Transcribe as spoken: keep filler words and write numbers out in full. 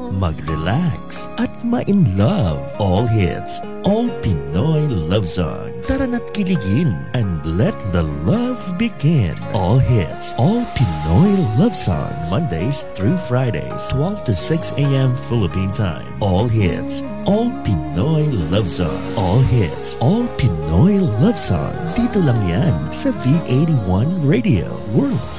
mag-relax at ma-in love. All hits, all Pinoy love songs. Tara na't kiligin and let the love begin. All hits, all Pinoy love songs. Mondays through Fridays, twelve to six a.m. Philippine time. All hits, all Pinoy love songs. All hits, all Pinoy love songs. Dito lang yan sa V eighty-one Radio World.